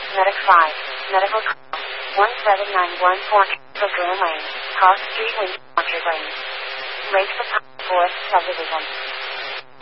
Medic 5, Medical Call, 17914, Lagoon Lane, Cross Street, Winchester Lane. Lake Forest Subdivision.